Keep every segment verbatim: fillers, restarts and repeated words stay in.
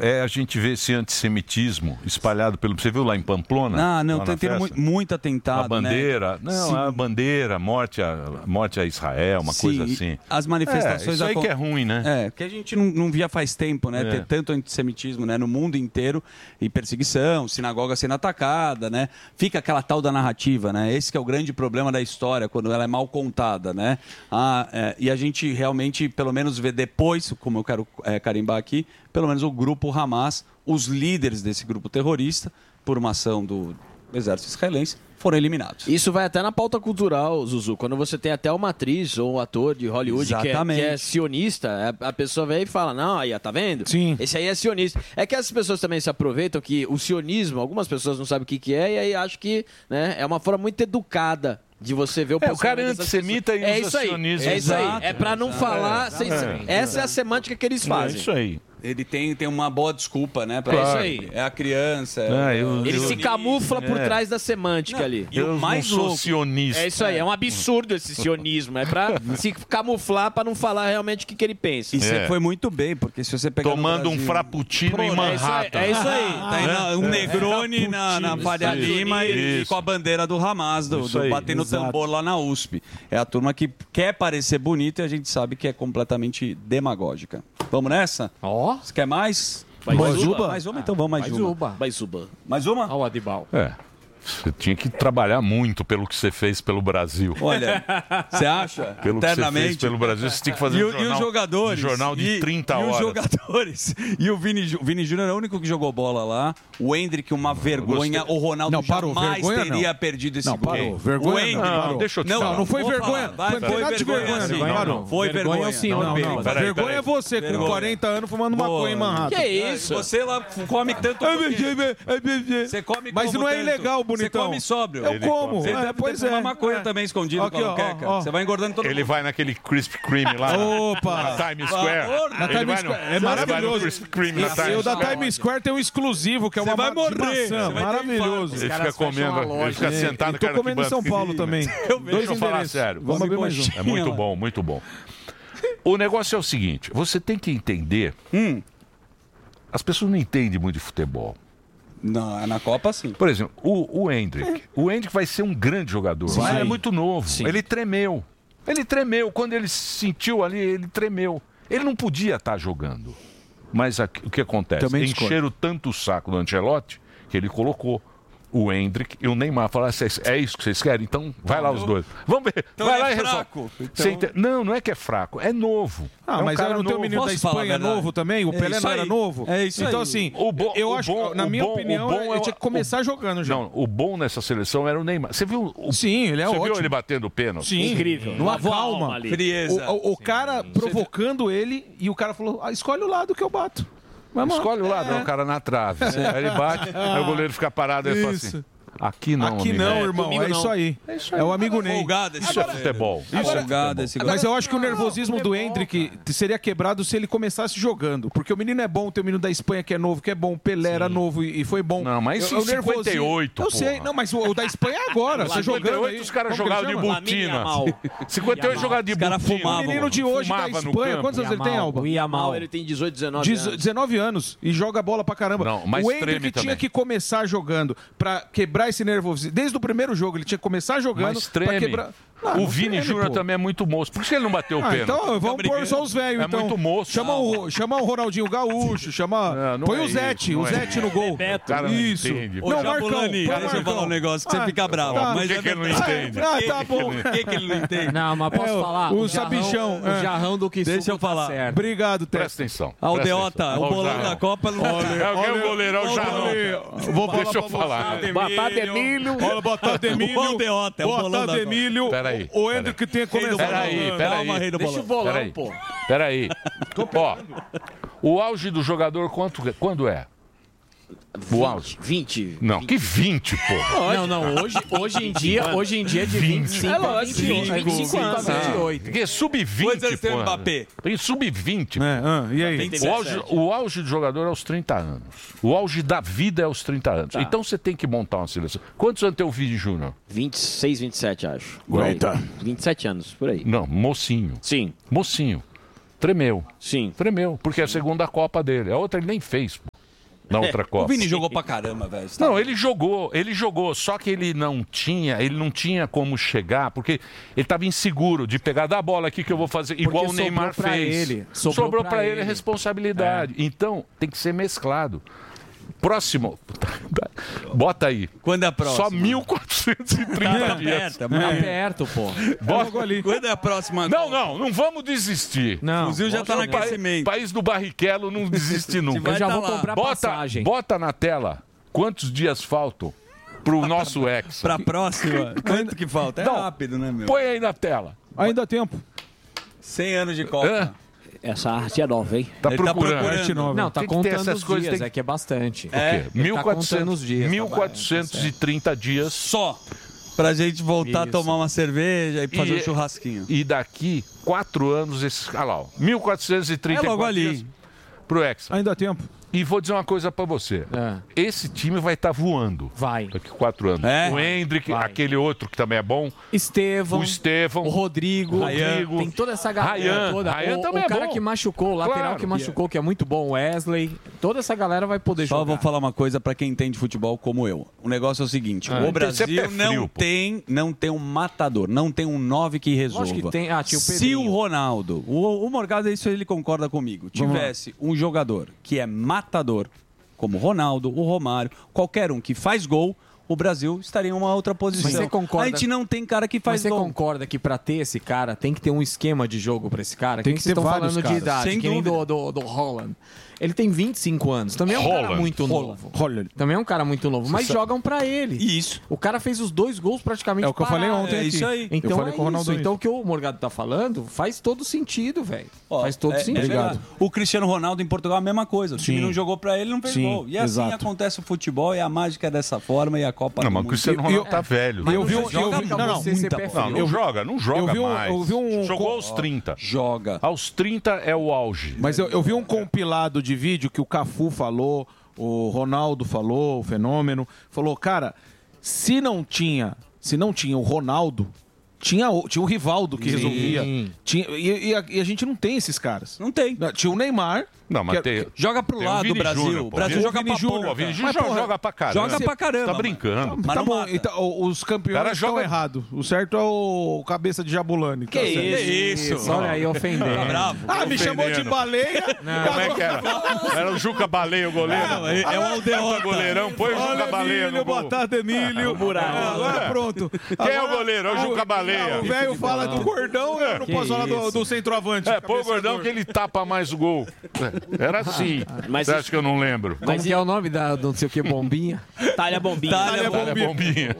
é a gente vê esse antissemitismo espalhado pelo... Você viu lá em Pamplona? Ah, não, lá tem, na tem festa? muito, muito atentado, A bandeira, né? não, Sim. a bandeira, morte a, morte a Israel, uma Sim, coisa assim. As manifestações... É, isso aí acon- que é ruim, né? É, que a gente não, não via faz tempo, né? É. Ter tanto antissemitismo, né? No mundo inteiro, e perseguição, sinagoga sendo atacada, né? Fica aquela tal da narrativa, né? Esse que é o grande problema da história, quando ela é mal contada, né? Ah, é, e a gente realmente, pelo menos, vê depois, como eu quero é, carimbar aqui, pelo menos o grupo Hamas, os líderes desse grupo terrorista, por uma ação do exército israelense, foram eliminados. Isso vai até na pauta cultural, Zuzu. Quando você tem até uma atriz ou um ator de Hollywood que é, Exatamente. que é sionista, a a pessoa vem e fala, não, aí, ó, tá vendo? Sim. Esse aí é sionista. É que as pessoas também se aproveitam que o sionismo, algumas pessoas não sabem o que, que é, e aí acham que, né, é uma forma muito educada de você ver o É, o cara é posicionamento dessas antissemita pessoas. e é usa isso aí. sionismo. É isso aí. Exato, É pra não exato. falar. É, sem- exatamente. Essa é a semântica que eles fazem. É isso aí. Ele tem, tem uma boa desculpa, né? Pra É isso aí. É a criança. É, Ah, eu- Ele eu- se camufla por É. trás da semântica Não, ali. e o Eu mais não sou louco- sionista. É isso aí, é um absurdo esse sionismo. É pra se camuflar pra não falar realmente o que, que ele pensa. E você É. foi muito bem, porque se você pegar no Tomando um Brasil- frappuccino em Pronto, é isso aí, Manhattan. é isso aí. Tá aí na- um Negroni na, na Faria Isso aí. Lima e, e Isso. com a bandeira do Hamas, do, Isso do aí. batendo Exato. tambor lá na U S P. É a turma que quer parecer bonita e a gente sabe que é completamente demagógica. Vamos nessa? Ó, Você quer mais? Mais uma? Mais uma? Então vamos mais, mais uma. uba. Baisuba. Mais uma? Ó o Adibal. É. Você tinha que trabalhar muito pelo que você fez pelo Brasil. Olha, você acha? Pelo que você fez Eternamente. pelo Brasil, você tinha que fazer E, um o- jornal, e os jogadores? um jornal de e, trinta e horas. os jogadores? E o Vini, Ju- Vini Júnior é o único que jogou bola lá. O Hendrick, uma vergonha. gostei. O Ronaldo Não, parou. jamais Vergonha, teria não. perdido esse Não, gol. parou. O Vergonha Hendrick. não. Não, deixa eu te Não, falar. Não foi vou vergonha. falar. Vai, Foi foi nada de vergonha, vergonha, sim. não. Não, Parou. não. Foi Vergonha vergonha. é o senhor, Não, não, não. não. Peraí, Vergonha peraí. é você, com Vergonha. quarenta anos, fumando maconha em Manhattan. Que isso? Você lá come tanto. Você come Mas como não é tanto. ilegal, bonitão. Você come sóbrio. Eu como. Você É, deve pois ter fumado é. maconha É. também escondido Aqui, com a ó, queca. ó, ó. Você vai engordando todo Ele mundo. vai naquele Krispy Kreme lá na- Opa! na Times Square. Na Ele Times vai no- Square. É ele vai no maravilhoso. Krispy Kreme na E Times o da Square. Times Square tem um exclusivo, que é Você uma vai ma- de morrer, maçã. você vai ter Maravilhoso. Ele caras fica fecham a comendo, loja. ele fica E- sentado e tô cara, comendo que em São banco. Paulo também. Eu Dois Deixa eu falar endereços. sério. Vamos abrir mais um. É muito bom, muito bom. O negócio é o seguinte, você tem que entender... Hum. As pessoas não entendem muito de futebol. Não, na Copa sim. Por exemplo, o, o Hendrick. O Hendrick vai ser um grande jogador. Mas ele é muito novo. Ele tremeu. Ele tremeu. Quando ele se sentiu ali, ele tremeu. Ele não podia estar jogando. Mas aqui- o que acontece? Também discordo. Encheram tanto o saco do Ancelotti que ele colocou o Hendrick e o Neymar. Falaram, "Cês- é isso que vocês querem? Então vai lá os dois. Vamos ver. Então vai ele lá é e resolve." fraco. Então- Você ente- Não, não é que é fraco. É novo. Ah, é um mas cara era não tem o novo. menino da Posso falar a Espanha verdade? novo também? O É Pelé isso não era aí. novo? É isso Então, aí. assim, O bom- eu o acho, bom- na o minha bom- o opinião, bom ele é o- tinha que começar jogando já. Não, o bom nessa seleção era o Neymar. Você viu o... Sim, ele é Você ótimo. viu ele batendo o pênalti? Sim, Incrível. numa Lavou a alma calma. ali. Frieza. O, o- o cara provocando ele e o cara falou: ah, escolhe o lado que eu bato. Vamos lá. Escolhe o lado, é o cara na trave. Aí ele bate, aí o goleiro fica parado e ele fala Isso. assim: aqui não, Aqui amigo. não, É, irmão. comigo É não. isso aí. É isso aí. É o amigo Ney. Folgado esse Isso é goleiro. futebol. Isso é Folgado futebol. esse goleiro. Mas eu acho que o nervosismo do Hendrick seria quebrado se ele começasse jogando. Porque o menino é bom, tem o menino da Espanha que é novo, que é bom, o Pelé era novo e, e foi bom. Não, mas isso Eu- em o nervosismo- cinquenta e oito, Eu porra. sei, não, mas o, o da Espanha é agora. Você jogando cinquenta e oito aí. os caras Como que ele jogavam de chama? botina. Yamal. cinquenta e oito jogavam de Os caras botina. fumavam. O menino de hoje da Fumava no Espanha, campo. quantos anos ele tem, Alba? O Yamal. Mal, ele tem dezoito, dezenove Dezo- anos. dezenove anos e joga bola pra caramba. Não, mas o treme Hendrick tinha também. que começar jogando pra quebrar esse nervosismo. Desde o primeiro jogo ele tinha que começar jogando Mas pra treme. quebrar. Ah, o não Vini treme, Júnior pô. também é muito moço. Por que ele não bateu o Ah, pênalti? então vamos pôr só os velhos, É então. muito moço. Chama o, chama o Ronaldinho Gaúcho, chama... Não, não Põe é o Zete, isso, o não é Zete no gol. O cara não Isso. entende. Ô, Não, Jabulani, Marcão, põe deixa eu Marcão. falar um negócio que você Ah, fica bravo. tá. Mas Por que é que ele não verdade. entende? Ah, tá bom. Por que, que ele não entende? Não, mas posso É, o- falar? o jarrão- sabichão, O é. jarrão do que Deixa suco eu falar. Tá certo. Obrigado, Té. Presta atenção. Ah, o presta Deota, atenção. o Olha bolão Jarrão. da Copa não É alguém o goleiro, é o Jarrão. Vou falar Deixa eu pra falar. você. Batata Emílio. Olha, Batata Emílio. O Deota, é o bolão da Batata Copa. Emílio. Peraí, O o Hendrick tem que começar. Peraí, jogando. peraí. Calma, rei do Deixa o bolão. bolão, Peraí. pô. Peraí. Ó, o auge do jogador quanto, quando é? O auge? vinte. Não, que vinte, pô. Não, não, hoje, hoje em dia, hoje em dia é de vinte e cinco É a lógico, vinte e oito, vinte e cinco a anos. vinte e oito. Que é sub vinte, Quantos anos tem o pô. Mbappé? Tem sub vinte. É, ah, e aí? Tem O auge, o auge do jogador é aos trinta anos. O auge da vida é aos trinta anos. Tá. Então você tem que montar uma seleção. Quantos anos tem o Vini Júnior? vinte e seis, vinte e sete, acho. Aguenta. vinte e sete anos, por aí. Não, mocinho. Sim, Mocinho. Tremeu. sim. Tremeu. Porque é a segunda Copa dele. A outra ele nem fez, pô. na outra Copa. O Vini jogou pra caramba, velho. Não, ele jogou, ele jogou, só que ele não tinha, ele não tinha como chegar, porque ele estava inseguro de pegar da bola aqui que eu vou fazer, igual o Neymar sobrou pra fez. ele. Sobrou, Sobrou para pra ele a ele. responsabilidade. Então, tem que ser mesclado. Próximo. Bota aí. Quando é a próxima? Só mil quatrocentos e trinta Tá dias. perto, tá perto, pô. Bota ali. Quando é a próxima? Não, não, não vamos desistir. Não. O Fuzil já tá no O pa- aquecimento. País do Barrichello não desiste nunca. Eu já tá vou lá. comprar Bota, passagem. bota na tela quantos dias faltam pro nosso ex. Pra próxima? Quanto que falta? É Não. rápido, né, meu? Põe aí na tela. Ainda há tempo. cem anos de Copa. Hã? Essa arte é nova, hein? Tá Ele tá procurando. procurando. Arte nova. Não, tá Tem que ter contando essas os coisas, dias, tem- é que é bastante. É. O quê? Ele tá contando os dias, tá bom, mil quatrocentos e trinta dias. Só pra gente voltar a Isso. tomar uma cerveja e fazer E- um churrasquinho. E daqui quatro anos, esse, olha lá, ó, mil quatrocentos e trinta É logo ali. dias pro Hexa. Ainda há tempo. E vou dizer uma coisa pra você. É. Esse time vai estar voando. Vai. Daqui quatro anos. É? O Hendrick, Vai. aquele outro que também é bom. Estevão. O Estevão. O Rodrigo. Rodrigo. Tem toda essa galera Rayan. toda. Rayan o, também o é cara bom. que machucou, o lateral Claro. que machucou, que é muito bom, o Wesley. Toda essa galera vai poder Só jogar. vou falar uma coisa pra quem entende futebol como eu. O negócio é o seguinte: Ah. o Tem que Brasil ser pé não frio, pô. tem, não tem um matador, não tem um nove que resolva. Lógico que tem. Ah, tinha o Se Pedrinho. o Ronaldo, o, o Morgado, isso ele concorda comigo, tivesse um jogador que é matador, como o Ronaldo, o Romário, qualquer um que faz gol, o Brasil estaria em uma outra posição. Mas você concorda- A gente não tem cara que Mas faz você gol. concorda que pra ter esse cara tem que ter um esquema de jogo pra esse cara? Tem Quem que vocês ter estão vários falando de caras. idade, Sem que nem do, do, do Holland. Ele tem vinte e cinco anos. Também é um cara Holland. muito Holland. novo. Olha, Também é um cara muito novo. Mas jogam pra ele. Isso. O cara fez os dois gols praticamente É o que eu falei parados. ontem É aqui. isso aí. Então eu falei é com o Ronaldo isso. Então isso. o que o Morgado tá falando faz todo sentido, velho. Ó, Faz todo é- é sentido. verdade. O Cristiano Ronaldo em Portugal a mesma coisa. O time Sim. não jogou pra ele, não fez Sim, gol. E assim exato. acontece o futebol e a mágica é dessa forma e a Copa Não, do mas o Mundo. Cristiano E- Ronaldo e- tá velho. eu vi um- Joga eu vi- pra não, não, você ser muita pé bola. Não, frio. não joga, não joga eu vi um- mais. eu vi um- Jogou aos trinta. Joga. Aos trinta é o auge. Mas eu, eu vi um compilado de vídeo que o Cafu falou, o Ronaldo falou, o Fenômeno, falou, cara, se não tinha, se não tinha o Ronaldo, tinha o, tinha o Rivaldo que Sim. resolvia. Tinha, e, e a, e a gente não tem esses caras. Não tem. Tinha o Neymar. Não, mas que- é- tem, Joga pro tem o lado Vini do Brasil. Júnior, O pô. Brasil Vini joga pra Júnior, porra. Vini cara. Júnior Mas, porra, joga pra caramba. Joga pra caramba. Tá mano. brincando. Mas Tá não bom, mata. então, o- os campeões Cara estão joga- errados. O certo é o cabeça de Jabulani. Que tá certo. isso? Isso. Olha aí, ofendendo. Tá bravo? Ah, me chamou de ofendendo. baleia. Como é que era? Era o Juca Baleia, o goleiro. Não, é- é o Aldeota. goleirão. Põe o Juca Olha, Baleia Emílio, no gol. boa tarde, Emílio. É, agora pronto. Quem é o goleiro? É o Juca Baleia. O velho fala do gordão, eu não Que posso falar do, isso. do centroavante. É, põe o cabeceador. gordão que ele tapa mais o gol. É, Era assim. Mas Você isso- acha que eu não lembro? Como que é o nome da do não sei o que, bombinha? Talha bombinha. Talha Olha a bombinha. bombinha.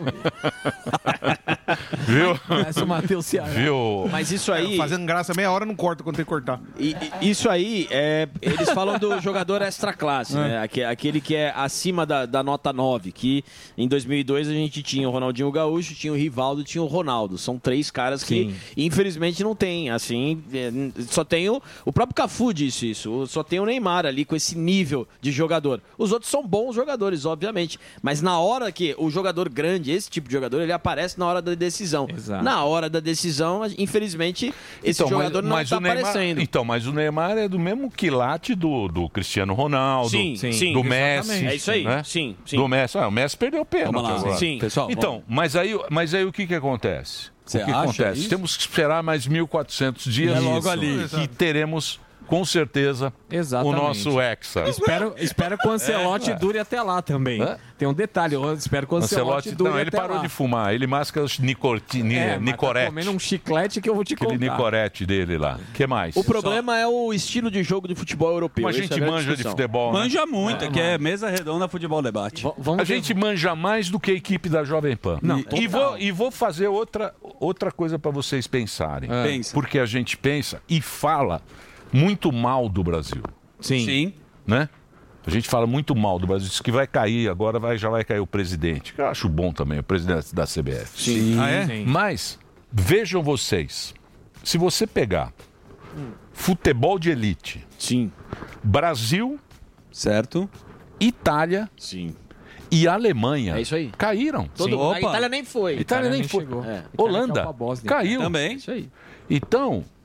Viu? Parece o Matheus Ceará. Viu? Mas isso aí, Fazendo graça meia hora não corta quando tem que cortar. i- i- isso aí, é, eles falam do jogador extra classe, né? Aque- Aquele que é acima da, da nota nove, que em dois mil e dois a gente tinha o Ronaldinho Gaúcho, tinha o Rivaldo, tinha o Ronaldo. São três caras que Sim. infelizmente não tem, assim, é, só tem o, o próprio Cafu disse isso, só tem o Neymar ali com esse nível de jogador. Os outros são bons jogadores, obviamente, mas na hora que o jogador grande, esse tipo de jogador, ele aparece na hora da decisão. Exato. Na hora da decisão, infelizmente, esse Então, jogador não mas está o Neymar, aparecendo. Então, mas o Neymar é do mesmo quilate do, do Cristiano Ronaldo, Sim, sim, sim. do Messi. É isso aí, né? sim, sim. Do Messi. Ah, o Messi perdeu o pênalti Vamos lá. agora. Sim. Pessoal, Então, mas aí, mas aí o que que acontece? Você o que acha acontece? isso? Temos que esperar mais mil e quatrocentos dias É logo ali. e teremos com certeza Exatamente. o nosso Hexa. Espero, espero que o Ancelotti dure até lá também. Hã? Tem um detalhe, eu espero que o Ancelotti, Ancelotti, dure não, ele até parou lá. de fumar, ele masca os nicorti, É, mas tá Nicorette, comendo um chiclete que eu vou te aquele contar. Nicorette dele lá. O que mais? O problema é o estilo de jogo de futebol europeu. Como a Essa gente é grande manja de discussão. futebol, né? Manja muito, que é mesa redonda futebol debate. V- Vamos A ver- gente manja mais do que a equipe da Jovem Pan. Não, e, total. vou, e vou fazer outra, outra coisa para vocês pensarem. É. Pensa. Porque a gente pensa e fala muito mal do Brasil, Sim. Sim. né? A gente fala muito mal do Brasil, diz que vai cair, agora vai, já vai cair o presidente. Que eu acho bom também, o presidente da C B F. Sim. Ah, é? Sim. Mas, vejam vocês, se você pegar futebol de elite, Sim, Brasil, Certo? Itália sim. e Alemanha É isso aí. caíram. Todo, Opa. a Itália nem foi. Itália nem foi. chegou. É. Holanda Itália caiu pra Bósnia. caiu. Também. Isso aí. Então,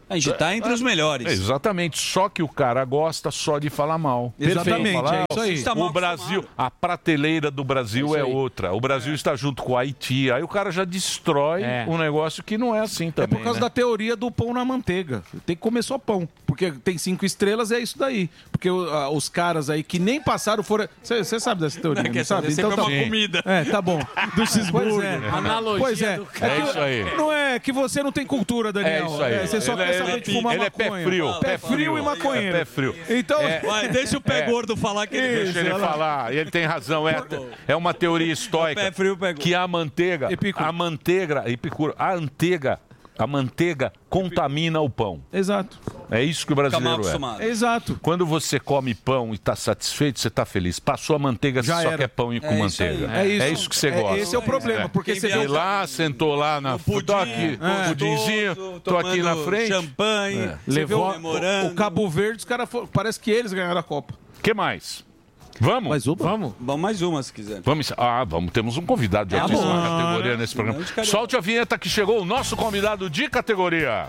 A gente tá entre os melhores. Exatamente, só que o cara gosta só de falar mal. Exatamente, Falar, é isso aí. Tá mal o Brasil, a prateleira do Brasil é, outra. O Brasil está junto com o Haiti. Aí o cara já destrói É. um negócio que não é assim É também. por causa né? da teoria do pão na manteiga. Tem que comer só pão. Porque tem cinco estrelas, é isso daí. Porque o- a- os caras aí que nem passaram foram. Você sabe dessa teoria, não, quer sabe? saber, sempre tá é uma bom. comida. É, tá bom. Do cheeseburger. é. Analogia Pois é. do É isso aí. Não é que você não tem cultura, Daniel. É isso aí. Você só Ele quer é- saber ele- de fumar ele é pé maconha. frio, Pé pé frio frio. e maconheiro. É pé frio. Então, Vai, deixa o pé É. gordo falar que ele Deixa ele falar, e ele tem razão. É, é uma teoria estoica Pé frio, pé gordo. que a manteiga, Epicuro. a manteiga, Epicuro, a manteiga, a manteiga contamina o pão. exato. É isso que o Fica mal brasileiro é. acostumado. Exato. Quando você come pão e está satisfeito, você está feliz. Passou a manteiga, Já você só era. quer pão e com É isso aí. manteiga. É isso. que você É- gosta. esse é o problema, porque Quem você viaja- vê E lá, sentou lá na... pudim, tô aqui, gostoso, pudinzinho, tô aqui na tomando frente. champanhe, É. Levou comemorando. o, o Cabo Verde, os caras foram- parece que eles ganharam a Copa. O que mais? Vamos? Mais uma? Vamos. Vamos mais uma, se quiser. Vamos, ah, vamos, temos um convidado de É altíssima bom. categoria nesse programa. Não, de cadê? Solte a vinheta que chegou o nosso convidado de categoria.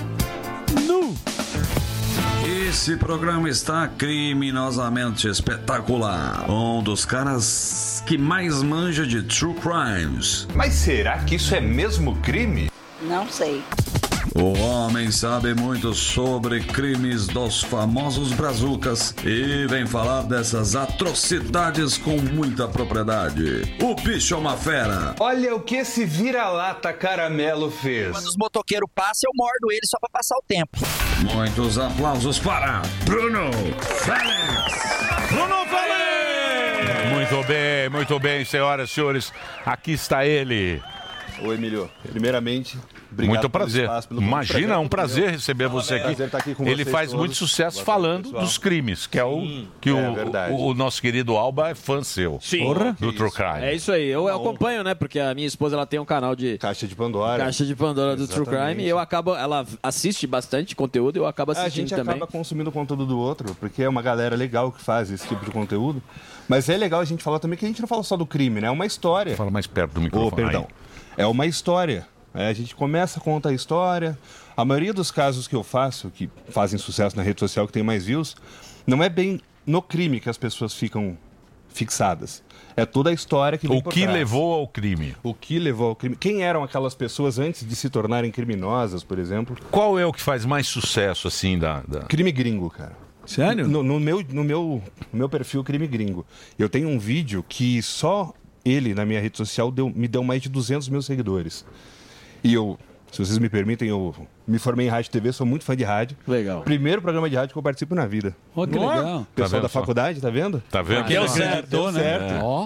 Esse programa está criminosamente espetacular. Um dos caras que mais manja de true crimes. Mas será que isso é mesmo crime? Não sei. O homem sabe muito sobre crimes dos famosos brazucas e vem falar dessas atrocidades com muita propriedade. O bicho é uma fera. Olha o que esse vira-lata caramelo fez. Quando os motoqueiros passam, eu mordo eles só pra passar o tempo. Muitos aplausos para Bruno Félix. Bruno Félix! Muito bem, muito bem, senhoras e senhores. Aqui está ele. Ô, Emílio, primeiramente, obrigado Muito pelo prazer. espaço, pelo Imagina, é um projeto, prazer entendeu? receber você aqui. Prazer estar aqui com Ele vocês faz todos. muito sucesso Boa tarde, falando pessoal. dos crimes, que é o que é o, verdade. o, o nosso querido Alba é fã seu. Sim. Porra. Do True Crime. É isso aí. Eu, eu acompanho, né? Porque a minha esposa ela tem um canal de Caixa de Pandora. Caixa de Pandora do True Exatamente. Crime. E eu acabo, ela assiste bastante conteúdo e eu acabo A assistindo gente também. acaba consumindo o conteúdo do outro, porque é uma galera legal que faz esse tipo de conteúdo. Mas é legal a gente falar também que a gente não fala só do crime, né? É uma história. Fala mais perto do Ô, microfone. perdão. É uma história. É, a gente começa a contar a história. A maioria dos casos que eu faço, que fazem sucesso na rede social, que tem mais views, não é bem no crime que as pessoas ficam fixadas. É toda a história que vem O por que trás. levou ao crime? O que levou ao crime? Quem eram aquelas pessoas antes de se tornarem criminosas, por exemplo? Qual é o que faz mais sucesso, assim, da... da... Crime gringo, cara. Sério? No, no meu, no, meu, no meu perfil Crime Gringo. Eu tenho um vídeo que só ele, na minha rede social, deu, me deu mais de duzentos mil seguidores. E eu, se vocês me permitem, eu me formei em rádio e T V, sou muito fã de rádio. Legal. Primeiro programa de rádio que eu participo na vida. Ó, que legal. Pessoal vendo da só? faculdade, tá vendo? Tá vendo? Deu certo, Deu né? certo. Ó.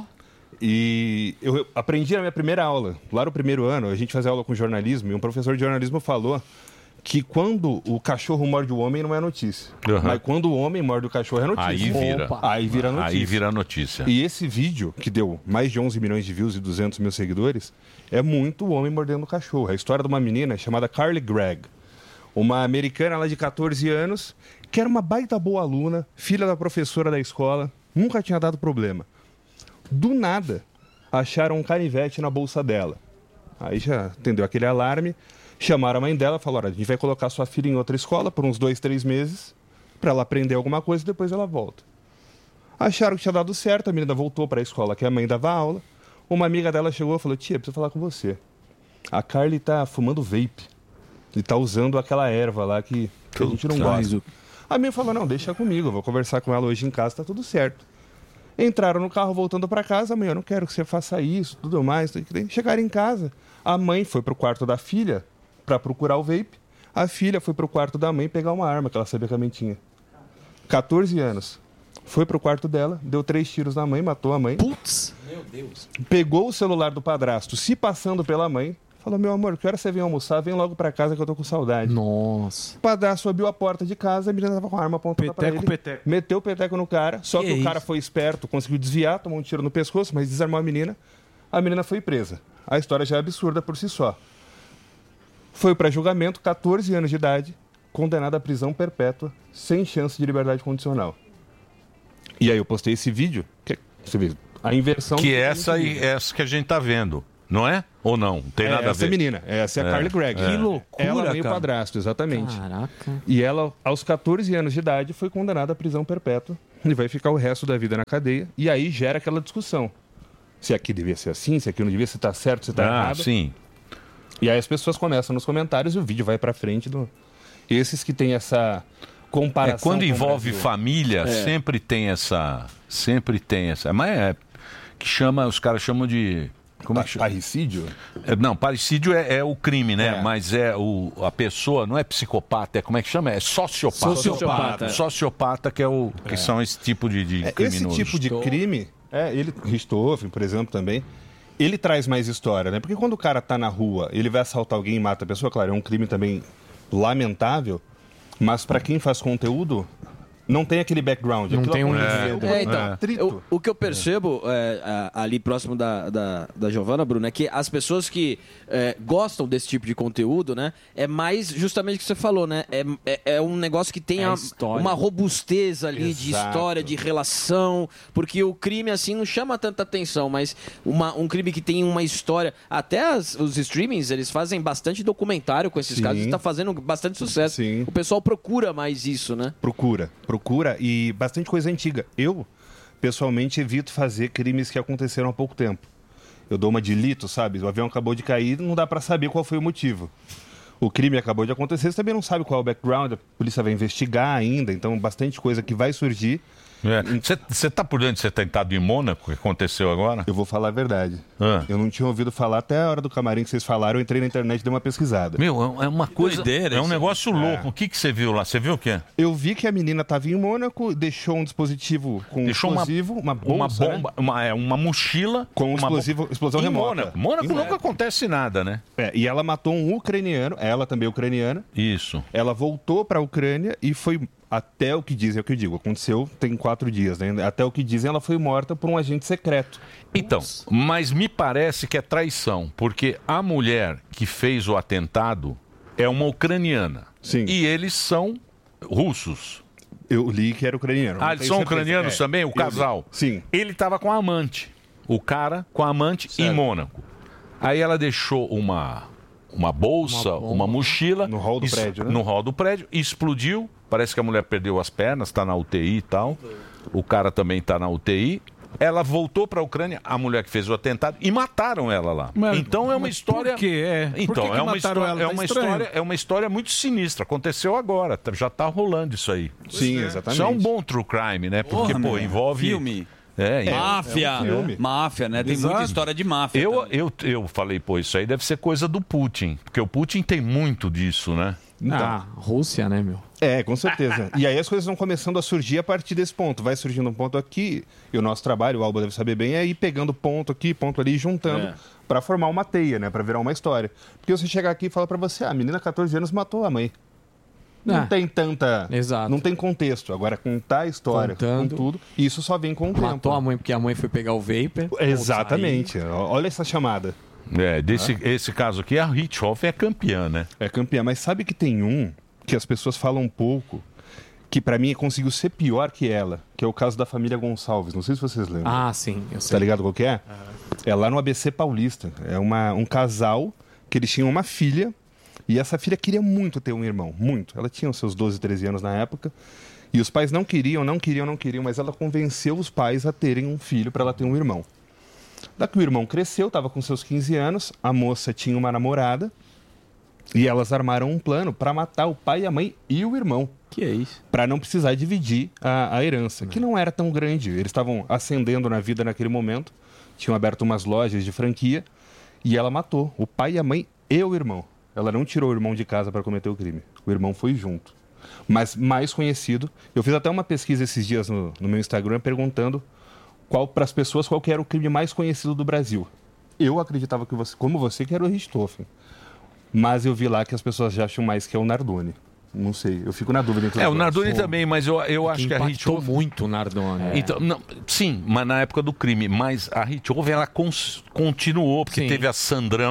E eu aprendi na minha primeira aula, lá no primeiro ano, a gente fazia aula com jornalismo, e um professor de jornalismo falou que quando o cachorro morde o homem não é notícia. Uhum. Mas quando o homem morde o cachorro é notícia. Aí vira. Opa. Aí vira notícia. Aí vira notícia. E esse vídeo, que deu mais de onze milhões de views e duzentos mil seguidores, é muito o homem mordendo o cachorro. A história de uma menina chamada Carly Gregg. Uma americana lá de catorze anos, que era uma baita boa aluna, filha da professora da escola, nunca tinha dado problema. Do nada, acharam um canivete na bolsa dela. Aí já atendeu aquele alarme, chamaram a mãe dela e falaram: a gente vai colocar sua filha em outra escola por uns dois, três meses, para ela aprender alguma coisa e depois ela volta. Acharam que tinha dado certo, a menina voltou para a escola que a mãe dava aula. Uma amiga dela chegou e falou: tia, preciso falar com você. A Carly tá fumando vape. E tá usando aquela erva lá que, que a gente não gosta. A minha falou: não, deixa comigo, eu vou conversar com ela hoje em casa, tá tudo certo. Entraram no carro voltando para casa, a mãe: eu não quero que você faça isso, tudo mais. Chegaram em casa, a mãe foi pro quarto da filha para procurar o vape. A filha foi pro quarto da mãe pegar uma arma que ela sabia que a mãe tinha. catorze anos. Foi pro quarto dela, deu três tiros na mãe, matou a mãe. Putz. Meu Deus. Pegou o celular do padrasto, se passando pela mãe. Falou: meu amor, que hora você vem almoçar? Vem logo pra casa que eu tô com saudade. Nossa. O padrasto abriu a porta de casa, a menina tava com a arma apontada pra Peteco, ele. peteco. Meteu o peteco no cara, só que, Que o cara isso? foi esperto, conseguiu desviar, tomou um tiro no pescoço, mas desarmou a menina. A menina foi presa. A história já é absurda por si só. Foi pra julgamento, catorze anos de idade, condenada à prisão perpétua, sem chance de liberdade condicional. E aí eu postei esse vídeo, que você vê, a inversão... Que do é essa, crime aí, civil. essa que a gente tá vendo. não é? Ou não? Tem É, nada a essa ver. menina, essa é a Carly Gregg. É. Que loucura, ela meio cara. padrasto, exatamente. Caraca. E ela, aos catorze anos de idade, foi condenada à prisão perpétua e vai ficar o resto da vida na cadeia. E aí gera aquela discussão. Se aqui devia ser assim, se aqui não devia, se tá certo, se tá Ah, errado. sim. E aí as pessoas começam nos comentários e o vídeo vai pra frente. Do... Esses que tem essa comparação. É, quando com o envolve Brasil. família, É. sempre tem essa. Sempre tem essa. Mas é. Que chama, os caras chamam de. Como é que chama? Parricídio? É, não, parricídio é, é o crime, né? É. Mas é o, a pessoa, não é psicopata, é como é que chama? É sociopata. Sociopata. Sociopata, que, é o, que É. são esse tipo de, de É, esse criminoso. tipo de crime, é, ele, Richthofen, por exemplo, também, ele traz mais história, né? Porque quando o cara tá na rua, ele vai assaltar alguém e mata a pessoa, claro, é um crime também lamentável, mas pra quem faz conteúdo, não tem aquele background. Não Aquilo tem um aconteceu, enredo. É, então, atrito. eu- o que eu percebo é, a- ali próximo da, da, da Giovana, Bruno, é que as pessoas que é, gostam desse tipo de conteúdo, né, é mais justamente o que você falou, né? É, é, é um negócio que tem É a a- história. uma robustez ali de Exato. história, de relação, porque o crime, assim, não chama tanta atenção, mas uma, um crime que tem uma história. Até as- os streamings, eles fazem bastante documentário com esses Sim. casos e está fazendo bastante sucesso. O pessoal procura mais isso, né? Procura, procura e bastante coisa antiga. Eu, pessoalmente, evito fazer crimes que aconteceram há pouco tempo. Eu dou uma de lito, sabe? O avião acabou de cair, não dá pra saber qual foi o motivo. O crime acabou de acontecer, você também não sabe qual é o background, a polícia vai investigar ainda, então bastante coisa que vai surgir. Você tá por dentro de ser tentado em Mônaco, que aconteceu agora? Eu vou falar a verdade. Ah. Eu não tinha ouvido falar até a hora do camarim que vocês falaram, eu entrei na internet e dei uma pesquisada. Meu, é uma coisa. doideira É um isso. negócio louco. É. O que que você viu lá? Você viu o quê? Eu vi que a menina estava em Mônaco, deixou um dispositivo com Deixou uma- explosivo, uma, uma bolsa, bomba, né? uma, é, uma mochila Com uma explosivo- bo- explosão em remota. Mônaco. Mônaco Em nunca Mônaco. acontece nada, né? É, e ela matou um ucraniano, ela também é ucraniana. Isso. Ela voltou para a Ucrânia e foi, até o que dizem, é o que eu digo, aconteceu tem quatro dias, né? Até o que dizem, ela foi morta por um agente secreto. Então, mas me parece que é traição, porque a mulher que fez o atentado é uma ucraniana. Sim. E eles são russos. Eu li que era ucraniano. Ah, não eles tenho são certeza. ucranianos É, também, eu o li. casal? Sim. Ele estava com a amante. O cara com a amante em Mônaco. Aí ela deixou uma, uma bolsa, uma, mochila. No hall do es- prédio, né? No hall do prédio, explodiu. Parece que a mulher perdeu as pernas, está na U T I e tal. O cara também está na U T I. Ela voltou para a Ucrânia, a mulher que fez o atentado, e mataram ela lá. Mas- então é uma mas história. por quê? É. Por Então que que é uma mataram história, ela? é Tá uma estranho. história, é uma história muito sinistra. Aconteceu agora, tá- já está rolando isso aí. Sim, exatamente. Isso é um bom true crime, né? Porque Porra, pô, meu. envolve Filme. É, Máfia. é um filme. Máfia, né? Tem Exato. muita história de máfia. Eu, eu, eu falei, pô, isso aí deve ser coisa do Putin. Porque o Putin tem muito disso, né? Ah, Rússia, né, meu? É, com certeza. E aí as coisas vão começando a surgir a partir desse ponto. Vai surgindo um ponto aqui, e o nosso trabalho, o Alba deve saber bem, é ir pegando ponto aqui, ponto ali, e juntando É. pra formar uma teia, né? Pra virar uma história. Porque você chegar aqui e falar pra você, ah, a menina catorze anos matou a mãe. Não Ah. tem tanta... Exato. Não tem contexto. Agora, contar a história Contando. com tudo, isso só vem com o Matou tempo. a mãe porque a mãe foi pegar o vapor. Exatamente. Olha essa chamada. É, desse, esse caso aqui, a Richthofen é campeã, né? É campeã, mas sabe que tem um que as pessoas falam um pouco, que pra mim conseguiu ser pior que ela, que é o caso da família Gonçalves. Não sei se vocês lembram. Ah, sim, eu sei. Tá ligado qual que é? É lá no A B C Paulista. É uma, um casal que eles tinham uma filha e essa filha queria muito ter um irmão, muito. Ela tinha os seus doze, treze anos na época e os pais não queriam, não queriam, não queriam, mas ela convenceu os pais a terem um filho para ela ter um irmão. Daqui o irmão cresceu, estava com seus quinze anos, a moça tinha uma namorada e elas armaram um plano para matar o pai, a mãe e o irmão. Que é isso? Para não precisar dividir a, a herança, que não era tão grande. Eles estavam ascendendo na vida naquele momento, tinham aberto umas lojas de franquia e ela matou o pai, a mãe e o irmão. Ela não tirou o irmão de casa para cometer o crime. O irmão foi junto. Mas mais conhecido, eu fiz até uma pesquisa esses dias no, no meu Instagram perguntando qual para as pessoas qual que era o crime mais conhecido do Brasil. Eu acreditava que você, como você, que era o Richthofen. Mas eu vi lá que as pessoas já acham mais que é o Nardoni. Não sei, eu fico na dúvida entre os É, o dois. Nardoni também, mas eu, eu acho que a impactou Richthofen... muito o Nardoni. Então, não, sim, mas na época do crime. Mas a Richthofen, ela cons- continuou, porque Sim. teve a Sandrão,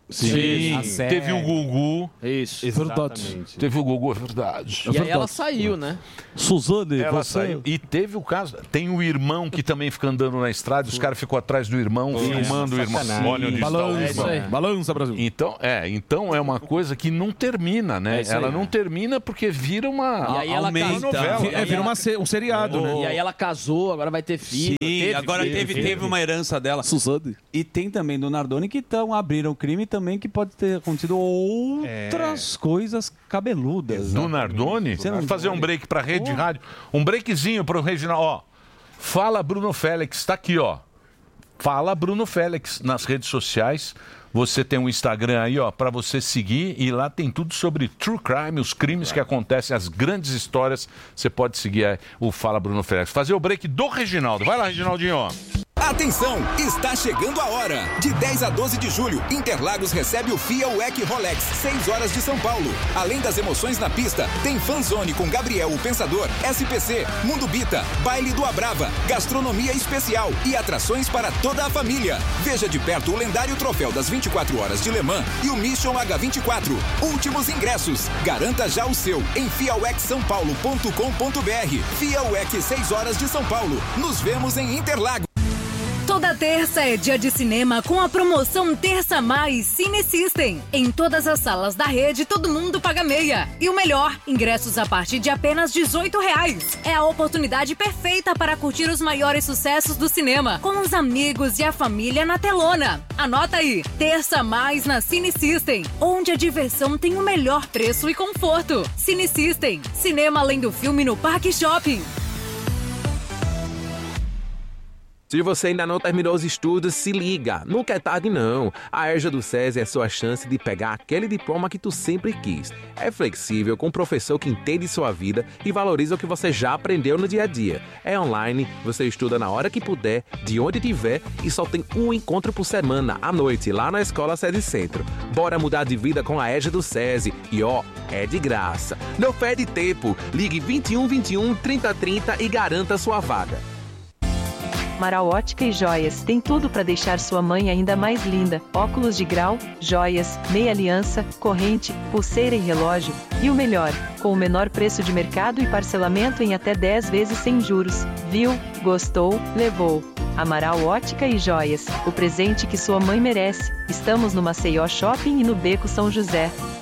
Sim. A série. Teve o Gugu. Isso. Exatamente. Teve o Gugu, é verdade. E aí ela saiu, né? Suzane, ela saiu. E teve o caso. Tem o irmão que também fica andando na estrada, os caras ficam atrás do irmão, filmando o irmão. Olha onde está o Balança, irmão. balança, Brasil. Então é, então é uma coisa que não termina, né? É isso aí. Ela não termina porque vira uma. E aí ela aumenta. casou. novela. E aí É, vira ela- uma se- um seriado, né? E aí ela casou, agora vai ter filho. Sim, agora teve, teve uma herança dela. Suzane. E tem também do Nardoni que tão, abriram crime também que pode ter acontecido outras coisas cabeludas. Do Nardoni? Você não Vamos fazer um break pra rede de rádio. Um breakzinho pro Reginaldo. Ó, fala Bruno Félix, tá aqui, ó. Fala Bruno Félix nas redes sociais. Você tem um Instagram aí, ó, pra você seguir. E lá tem tudo sobre true crime, os crimes que acontecem, as grandes histórias. Você pode seguir aí, o Fala Bruno Félix. Fazer o break do Reginaldo. Vai lá, Reginaldinho, ó. Atenção, está chegando a hora. De dez a doze de julho, Interlagos recebe o F I A W E C Rolex, seis horas de São Paulo. Além das emoções na pista, tem Fanzone com Gabriel o Pensador, S P C, Mundo Bita, Baile do Abrava, gastronomia especial e atrações para toda a família. Veja de perto o lendário troféu das vinte e quatro horas de Le Mans e o Mission H vinte e quatro. Últimos ingressos. Garanta já o seu em fiawec são paulo ponto com ponto br. F I A W E C seis horas de São Paulo. Nos vemos em Interlagos. Toda terça é dia de cinema com a promoção Terça Mais Cine System. Em todas as salas da rede, todo mundo paga meia. E o melhor, ingressos a partir de apenas dezoito reais. É a oportunidade perfeita para curtir os maiores sucessos do cinema, com os amigos e a família na telona. Anota aí, Terça Mais na Cine System, onde a diversão tem o melhor preço e conforto. Cine System, cinema além do filme no Parque Shopping. Se você ainda não terminou os estudos, se liga. Nunca é tarde, não. A EJA do SESI é a sua chance de pegar aquele diploma que tu sempre quis. É flexível, com um professor que entende sua vida e valoriza o que você já aprendeu no dia a dia. É online, você estuda na hora que puder, de onde tiver e só tem um encontro por semana, à noite, lá na Escola SESI Centro. Bora mudar de vida com a EJA do SESI. E ó, é de graça. Não perde tempo. Ligue vinte e um, vinte e um, trinta, trinta e garanta sua vaga. Amaral Ótica e Joias tem tudo para deixar sua mãe ainda mais linda. Óculos de grau, joias, meia aliança, corrente, pulseira e relógio. E o melhor, com o menor preço de mercado e parcelamento em até dez vezes sem juros. Viu? Gostou? Levou. Amaral Ótica e Joias, o presente que sua mãe merece. Estamos no Maceió Shopping e no Beco São José.